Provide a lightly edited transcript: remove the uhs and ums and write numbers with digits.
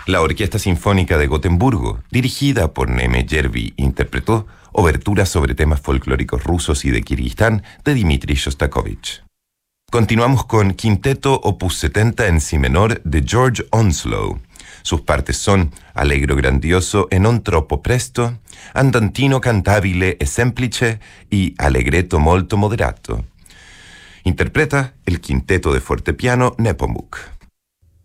La Orquesta Sinfónica de Gotemburgo, dirigida por Neme Jervi, interpretó oberturas sobre temas folclóricos rusos y de Kirguistán de Dmitri Shostakovich. Continuamos con Quinteto Opus 70 en si menor de George Onslow. Sus partes son Allegro grandioso e non troppo presto, Andantino cantabile e semplice y Allegretto molto moderato. Interpreta el Quinteto de fortepiano Nepomuk.